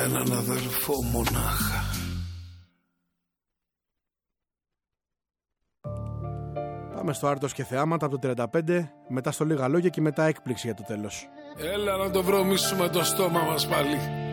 έναν αδερφό μονάχα. Πάμε στο Άρτος και Θεάματα από το 35, μετά στο Λίγα Λόγια και μετά έκπληξη για το τέλος. Έλα να το βρωμίσουμε το στόμα μας πάλι.